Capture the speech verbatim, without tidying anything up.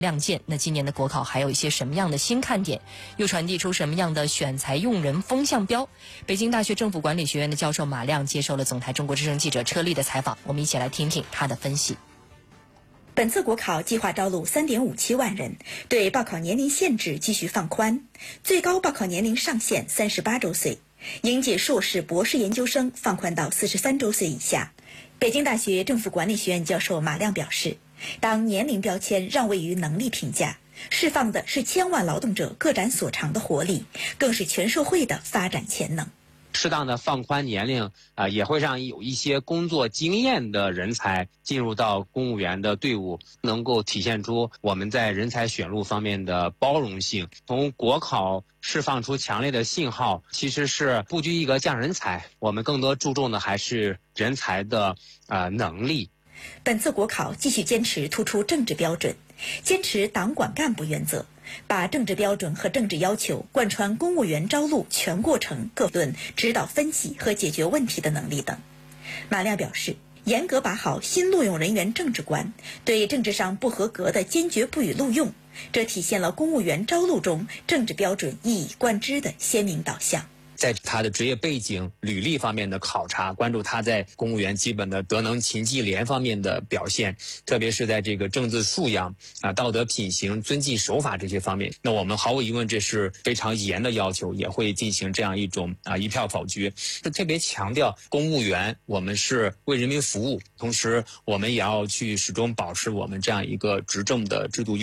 亮剑。那今年的国考还有一些什么样的新看点，又传递出什么样的选材用人风向标？北京大学政府管理学院的教授马亮接受了总台中国之声记者车丽的采访，我们一起来听听他的分析。 本次国考计划招录 三点五七万人，对报考年龄限制继续放宽，最高报考年龄上限三十八周岁，应届硕士、博士研究生放宽到四十三周岁以下。北京大学政府管理学院教授马亮表示，当年龄标签让位于能力评价，释放的是千万劳动者各展所长的活力，更是全社会的发展潜能。 适当的放宽年龄啊、呃，也会让有一些工作经验的人才进入到公务员的队伍，能够体现出我们在人才选入方面的包容性。从国考释放出强烈的信号，其实是不拘一格降人才，我们更多注重的还是人才的呃能力。 本次国考继续坚持突出政治标准，坚持党管干部原则，把政治标准和政治要求贯穿公务员招录全过程各论指导分析和解决问题的能力等。马亮表示，严格把好新录用人员政治观，对政治上不合格的坚决不予录用，这体现了公务员招录中政治标准一以贯之的鲜明导向。 在他的职业背景、履历方面的考察，关注他在公务员基本的德能勤绩廉方面的表现，特别是在这个政治素养啊、道德品行、遵纪守法这些方面。那我们毫无疑问，这是非常严的要求，也会进行这样一种啊一票否决。是特别强调公务员我们是为人民服务，同时我们也要去始终保持我们这样一个执政的制度优